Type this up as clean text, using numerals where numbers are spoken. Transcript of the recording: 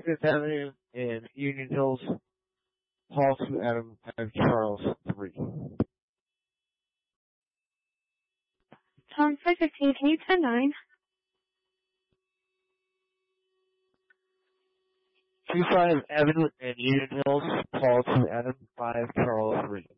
5th Avenue and Union Hills, Hall 2 Adam, Charles 3. Tom 515, can you 10-9? 25 Avenue and Union Hills, Hall 2 Adam, 5 Charles 3.